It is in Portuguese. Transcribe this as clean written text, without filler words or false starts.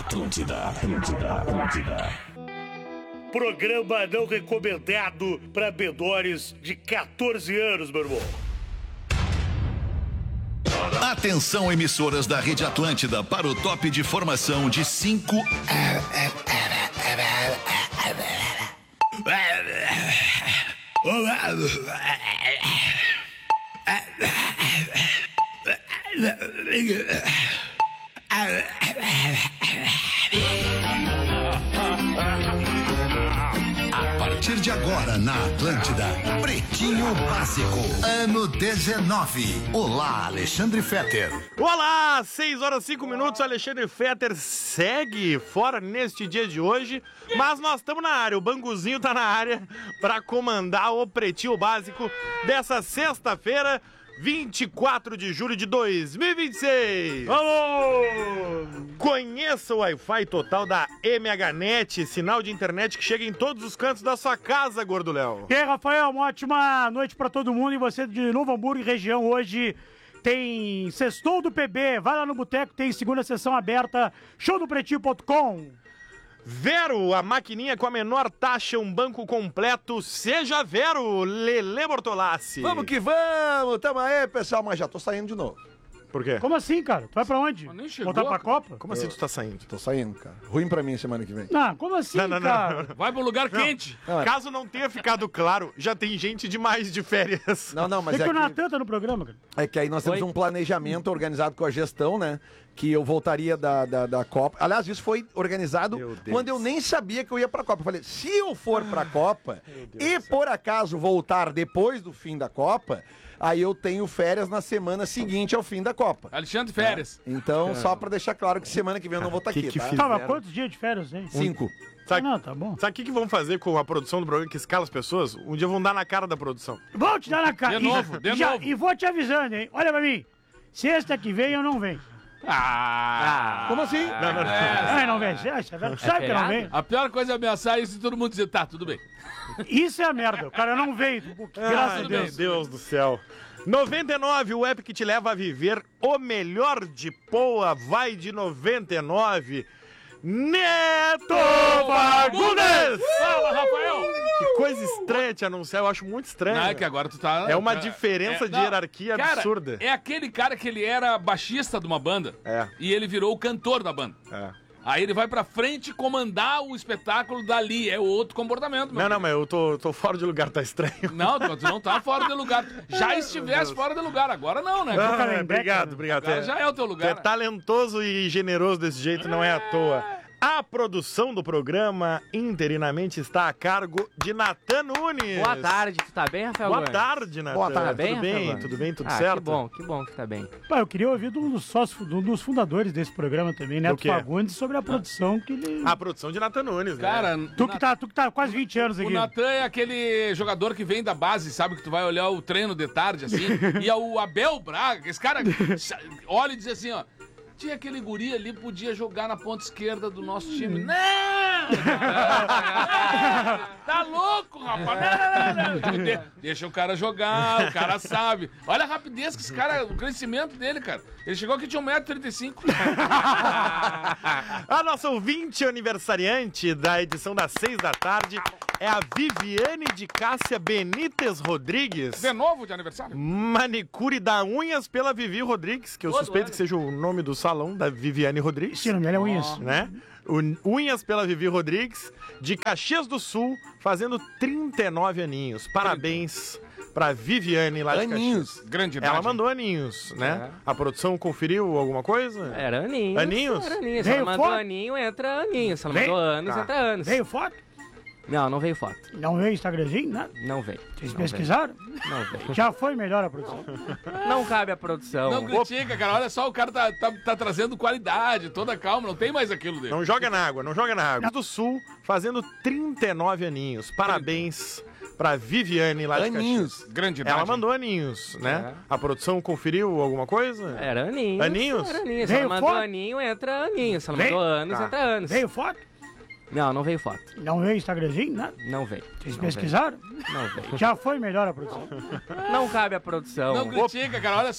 Atlântida, Atlântida, Atlântida. Programa não recomendado para menores de 14 anos, meu irmão. Atenção, emissoras da Rede Atlântida, para o top de formação de 5... A partir de agora na Atlântida, Pretinho Básico, ano 19. Olá, Alexandre Fetter. Olá, 6h05, Alexandre Fetter segue fora neste dia de hoje, mas nós estamos na área, o Banguzinho tá na área para comandar o Pretinho Básico dessa sexta-feira, 24 de julho de 2026. Vamos! Conheça o Wi-Fi total da MHNet, sinal de internet que chega em todos os cantos da sua casa, Gordo Léo. E aí, Rafael, uma ótima noite pra todo mundo. E você de Novo Hamburgo e região, hoje tem Sextou do PB. Vai lá no boteco, tem segunda sessão aberta, showdopretinho.com. Vero, a maquininha com a menor taxa, um banco completo. Seja Vero, Lelê Bortolassi. Vamos que vamos, tamo aí, pessoal, mas já tô saindo de novo. Por quê? Como assim, cara? Tu vai pra onde? Nem chegou, Voltar pra Copa? Como assim tu tá saindo? Tô saindo, cara. Ruim pra mim semana que vem. Não, como assim, cara? Vai pro lugar quente. Não, Caso não tenha ficado claro, já tem gente demais de férias. não, mas Tem que o que, Natan tá no programa, cara. é que aí nós temos um planejamento organizado com a gestão, né? Que eu voltaria da Copa. Aliás, isso foi organizado quando eu nem sabia que eu ia pra Copa. Eu falei, se eu for pra Copa e por acaso voltar depois do fim da Copa, aí eu tenho férias na semana seguinte ao fim da Copa. Alexandre Férias. Então, só pra deixar claro que semana que vem eu não vou estar aqui, tá? Tá, mas quantos dias de férias, hein? 5. Sabe, Não, tá bom. sabe o que vão fazer com a produção do programa que escala as pessoas? Um dia vão dar na cara da produção. Vou te dar na cara. De novo, de novo. E vou te avisando, hein? Olha pra mim. Sexta que vem eu não venho. Como assim? Não vem. Sabe que eu não venho? A pior coisa é ameaçar isso e todo mundo dizer, tá, tudo bem. Isso é a merda. O cara não veio. Graças a Meu Deus. Deus do céu. 99, o app que te leva a viver o melhor de Poa, vai de 99. Neto Fagundes! Fala, Rafael! Que coisa estranha te anunciar, eu acho muito estranho. Não, é que agora tu tá... É uma diferença de hierarquia cara, absurda. É aquele cara que ele era baixista de uma banda. É. E ele virou o cantor da banda. É. Aí ele vai pra frente comandar o espetáculo dali. É outro comportamento, meu. Não, mas eu tô fora de lugar, tá estranho. Não, tu não tá fora de lugar. Já estivesse fora de lugar, agora não, né? Obrigado. Agora já é o teu Tu lugar. é talentoso e generoso desse jeito, não é à toa. A produção do programa interinamente está a cargo de Natan Nunes. Boa tarde, tu tá bem, Rafael? Boa Gomes? tarde, Natan. Boa tarde. Tá bem, Tudo bem, Rafael? tudo bem, tudo Ah, certo? que bom que tá bem. Pá, eu queria ouvir de um dos sócios, de um dos fundadores desse programa também, O Neto quê? Fagundes, sobre a produção que ele... A produção de Natan Nunes, Cara, né? Tu que tá há quase 20 anos o aqui. Natan é aquele jogador que vem da base, sabe? Que tu vai olhar o treino de tarde, assim. E o Abel Braga, esse cara olha e diz assim, ó. Tinha aquele guri ali, podia jogar na ponta esquerda do nosso time. Não! Tá louco, rapaz! Não. Deixa o cara jogar, o cara sabe. Olha a rapidez que esse cara, o crescimento dele, cara. Ele chegou aqui, tinha 1,35 m. A nossa ouvinte aniversariante da edição das 6 da tarde é a Viviane de Cássia Benítez Rodrigues. De novo de aniversário? Manicure da Unhas pela Vivi Rodrigues, que eu suspeito que seja o nome do salão da Viviane Rodrigues. Sim, o nome dela é Unhas. Né? Unhas pela Vivi Rodrigues, de Caxias do Sul, fazendo 39 aninhos. Parabéns pra Viviane lá de Aninhos. Caxias. Grande idade. Ela mandou aninhos, né? A produção conferiu alguma coisa? Era aninhos. Aninhos? Era aninhos. Se Veio ela mandou foto? aninho, entra aninho. Se ela Veio? mandou anos, Tá. entra anos. Veio foto? Não veio foto. Não veio Instagramzinho? Nada. Não veio. Vocês Não pesquisaram? veio. Não veio. Já foi melhor a produção. Não cabe a produção. Não critica, cara. Olha só, o cara tá trazendo qualidade, toda calma, não tem mais aquilo dele. Não joga na água, não joga na água. Do Sul, fazendo 39 aninhos. Parabéns pra Viviane lá de Aninhos. Caxias. Grande idade. Ela mandou aninhos, né? A produção conferiu alguma coisa? Era aninhos. Aninhos? Era aninhos. Se Veio ela mandou foto? aninho, entra aninho. Se ela Veio? mandou anos, Tá. entra anos. Veio foto? Não veio foto. Não veio Instagramzinho? Nada. Não veio. Vocês Não pesquisaram? veio. Não veio. Já foi melhor a produção. Não cabe a produção. Não critica, cara. Olha